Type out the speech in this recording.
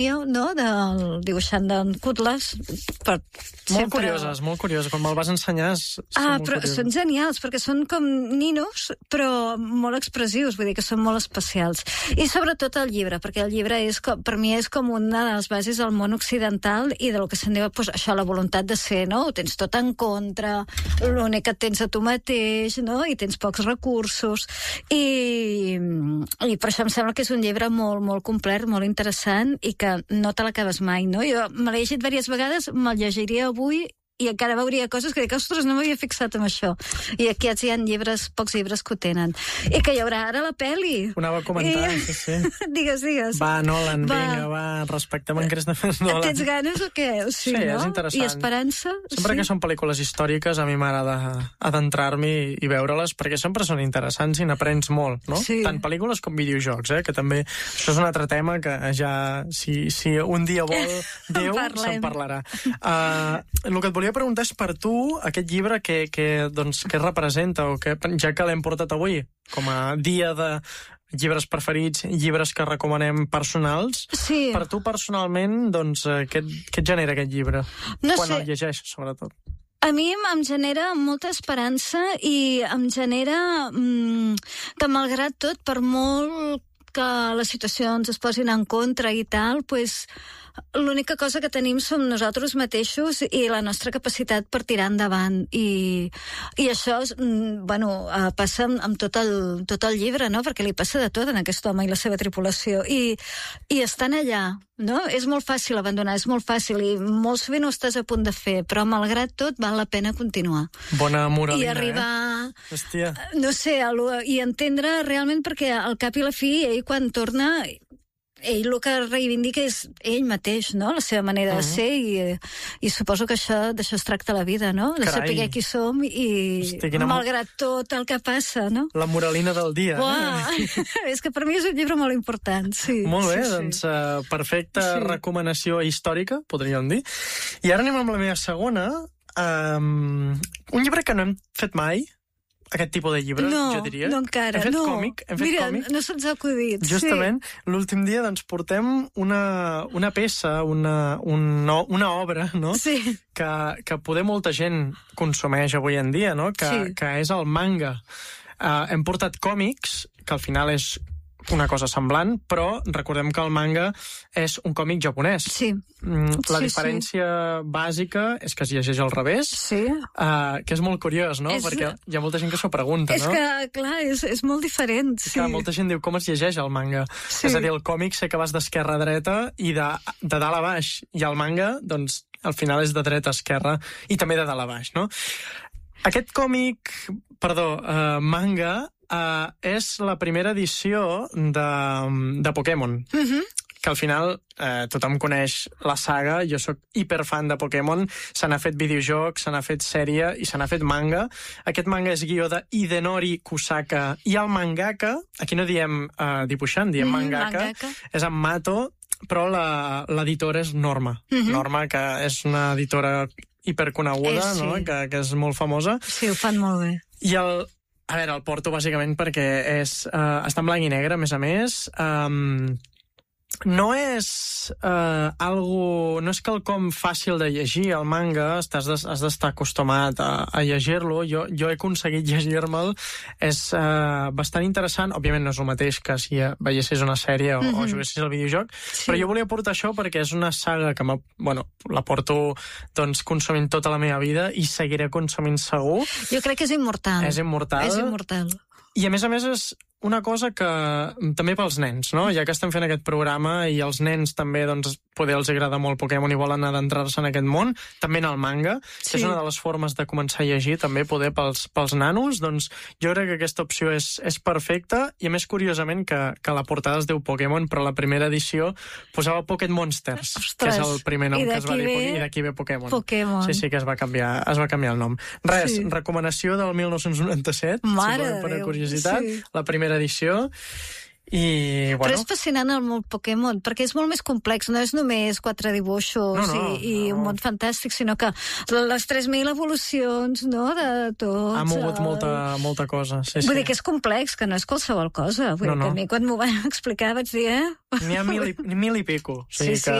no? Del dibuixant d'en Cutlass. Molt curioses. Quan me'l vas ensenyar però són genials, perquè són com ninos, però molt expressius, vull dir que són molt especials. I sobretot el llibre, perquè el llibre per mi és com una de les bases del món occidental i del que se'n diu, això, la voluntat de ser, no? Ho tens tot en contra, l'únic que tens a tu mateix, no? I tens pocs recursos. I per això em sembla que és un llibre molt, molt complet, molt interessant i que no te l'acabes mai, no? Jo me l'he llegit diverses vegades, me'l llegiria avui i encara veuria coses que dic, ostres, no m'havia fixat en això. I aquí hi ha pocs llibres que ho tenen. I que hi haurà ara la pel·li. Ho anava a comentar, sí. Digues. Va, Nolan, vinga, respectem en Christopher Nolan. Tens ganes o què? Sí, no? És interessant. I esperança? Sempre que són pel·lícules històriques a mi m'agrada adentrar-m'hi i veure-les, perquè sempre són interessants i n'aprens molt, no? Sí. Tant pel·lícules com videojocs, que també això és un altre tema que ja, si un dia vol Déu, se'n parlarà. El que et volia preguntar és per tu aquest llibre que representa, o que, ja que l'hem portat avui com a dia de llibres preferits, llibres que recomanem personals. Sí. Per tu personalment, doncs, què et genera aquest llibre? No Quan sé. el llegeixes, sobretot. A mi em genera molta esperança i em genera que malgrat tot, per molt que les situacions es posin en contra i tal, doncs l'única cosa que tenim som nosaltres mateixos i la nostra capacitat per tirar endavant. I això passa amb tot el llibre, no? Perquè li passa de tot en aquest home i la seva tripulació. I estan allà, no? És molt fàcil abandonar, és molt fàcil, i molt sovint ho estàs a punt de fer, però malgrat tot val la pena continuar. Bona moralina, I arribar... Hòstia. No sé, i entendre realment, perquè al cap i la fi, ell quan torna... Ell el que reivindica és ell mateix, no? La seva manera de ser, i suposo que d'això es tracta la vida, no? De saber qui som i malgrat tot el que passa, no? La moralina del dia. És que per mi és un llibre molt important, sí. Molt bé, doncs perfecta recomanació històrica, podríem dir. I ara anem amb la meva segona. Un llibre que no hem fet mai, aquest tipus de llibre, jo diria. No, encara. Hem fet còmic. Mira, no se'ns ha acudit. Justament, l'últim dia doncs portem una peça, una obra, no? Sí. Que poder molta gent consumeix avui en dia, no? Que és el manga. Hem portat còmics, que al final és una cosa semblant, però recordem que el manga és un còmic japonès. Sí. La diferència bàsica és que es llegeix al revés, que és molt curiós, no? Perquè hi ha molta gent que s'ho pregunta, no? És que, clar, és molt diferent. Clar, molta gent diu com es llegeix el manga. És a dir, el còmic sé que vas d'esquerra a dreta i de dalt a baix, i el manga, doncs, al final és de dreta a esquerra i també de dalt a baix, no? Aquest manga, és la primera edició de Pokémon, que al final tothom coneix la saga. Jo sóc hiperfan de Pokémon, se n'ha fet videojoc, se n'ha fet sèrie i se n'ha fet manga. Aquest manga és guió de Hidenori Kusaka, i el mangaka, aquí no diem dibuixant, diem mangaka, és en Mato, però l'editora és Norma. Norma, que és una editora hiperconeguda, no? Que és molt famosa. Sí, ho fan molt bé. I el porto bàsicament perquè està en blanc i negre, a més. No és no és quelcom fàcil de llegir, el manga. Has d'estar acostumat a llegir-lo. Jo he aconseguit llegir-me'l. És bastant interessant. Òbviament no és el mateix que si veiessis una sèrie o juguessis al videojoc, però jo volia portar això perquè és una saga que la porto consumint tota la meva vida i seguiré consumint segur. Jo crec que és immortal. És immortal. I a més és una cosa que també pels nens, no? Ja que estem fent aquest programa i els nens també, doncs, poder els agrada molt Pokémon i volen adentrar-se en aquest món, també en el manga, que és una de les formes de començar a llegir, també poder pels nanos, doncs jo crec que aquesta opció és perfecta, i a més, curiosament, que la portada es diu Pokémon, però la primera edició posava Pocket Monsters, que és el primer nom que es va dir, i d'aquí ve Pokémon. Sí, que es va canviar el nom. Res, recomanació del 1997, per curiositat, la primera edició. I, Però és fascinant el món Pokémon, perquè és molt més complex, no és només 4 dibuixos i un món fantàstic, sinó que les 3.000 evolucions, no?, de tots... Ha mogut molta cosa, sí. Vull dir que és complex, que no és qualsevol cosa. Vull dir que a mi quan m'ho van explicar vaig dir, N'hi ha 1.000 i pico. Sí,